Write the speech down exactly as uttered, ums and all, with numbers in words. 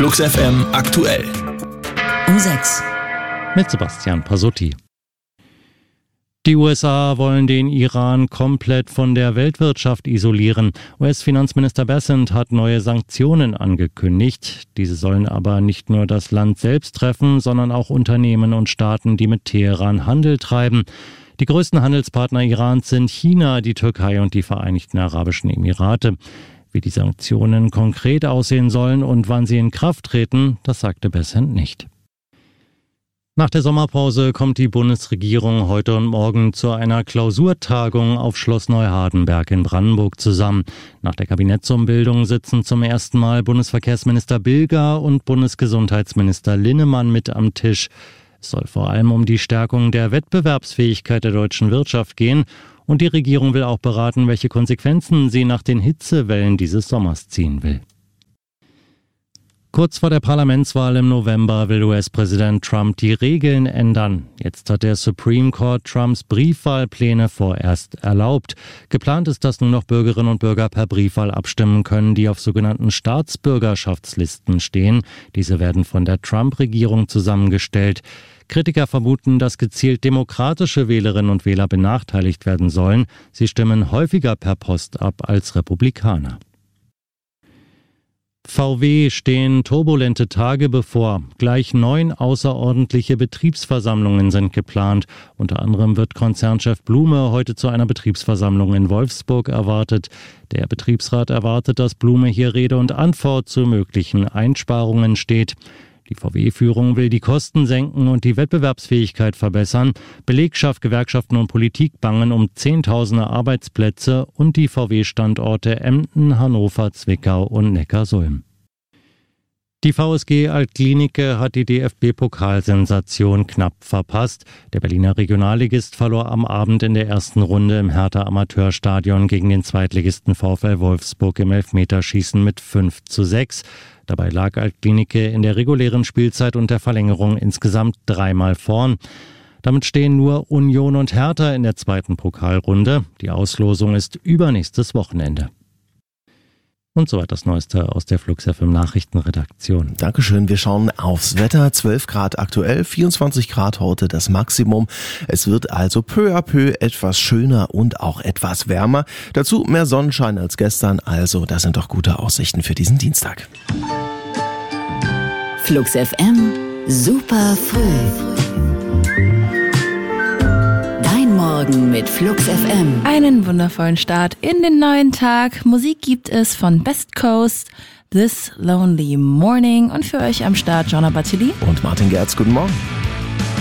Flux F M aktuell. Um sechs. Mit Sebastian Pasotti. Die U S A wollen den Iran komplett von der Weltwirtschaft isolieren. U S-Finanzminister Bessent hat neue Sanktionen angekündigt. Diese sollen aber nicht nur das Land selbst treffen, sondern auch Unternehmen und Staaten, die mit Teheran Handel treiben. Die größten Handelspartner Irans sind China, die Türkei und die Vereinigten Arabischen Emirate. Wie die Sanktionen konkret aussehen sollen und wann sie in Kraft treten, das sagte Bessent nicht. Nach der Sommerpause kommt die Bundesregierung heute und morgen zu einer Klausurtagung auf Schloss Neuhardenberg in Brandenburg zusammen. Nach der Kabinettsumbildung sitzen zum ersten Mal Bundesverkehrsminister Bilger und Bundesgesundheitsminister Linnemann mit am Tisch. Es soll vor allem um die Stärkung der Wettbewerbsfähigkeit der deutschen Wirtschaft gehen. Und die Regierung will auch beraten, welche Konsequenzen sie nach den Hitzewellen dieses Sommers ziehen will. Kurz vor der Parlamentswahl im November will U S-Präsident Trump die Regeln ändern. Jetzt hat der Supreme Court Trumps Briefwahlpläne vorerst erlaubt. Geplant ist, dass nur noch Bürgerinnen und Bürger per Briefwahl abstimmen können, die auf sogenannten Staatsbürgerschaftslisten stehen. Diese werden von der Trump-Regierung zusammengestellt. Kritiker vermuten, dass gezielt demokratische Wählerinnen und Wähler benachteiligt werden sollen. Sie stimmen häufiger per Post ab als Republikaner. V W stehen turbulente Tage bevor. Gleich neun außerordentliche Betriebsversammlungen sind geplant. Unter anderem wird Konzernchef Blume heute zu einer Betriebsversammlung in Wolfsburg erwartet. Der Betriebsrat erwartet, dass Blume hier Rede und Antwort zu möglichen Einsparungen steht. Die V W-Führung will die Kosten senken und die Wettbewerbsfähigkeit verbessern. Belegschaft, Gewerkschaften und Politik bangen um Zehntausende Arbeitsplätze und die V W-Standorte Emden, Hannover, Zwickau und Neckarsulm. Die V S G Altklinike hat die D F B-Pokalsensation knapp verpasst. Der Berliner Regionalligist verlor am Abend in der ersten Runde im Hertha-Amateurstadion gegen den Zweitligisten VfL Wolfsburg im Elfmeterschießen mit fünf zu sechs. Dabei lag Altklinike in der regulären Spielzeit und der Verlängerung insgesamt dreimal vorn. Damit stehen nur Union und Hertha in der zweiten Pokalrunde. Die Auslosung ist übernächstes Wochenende. Und soweit das Neueste aus der Flux F M Nachrichtenredaktion. Dankeschön. Wir schauen aufs Wetter. zwölf Grad aktuell, vierundzwanzig Grad heute das Maximum. Es wird also peu à peu etwas schöner und auch etwas wärmer. Dazu mehr Sonnenschein als gestern. Also das sind doch gute Aussichten für diesen Dienstag. Flux F M, super früh. Morgen mit Flux F M. Einen wundervollen Start in den neuen Tag. Musik gibt es von Best Coast, This Lonely Morning und für euch am Start Jonah Battili und Martin Gerz. Guten Morgen.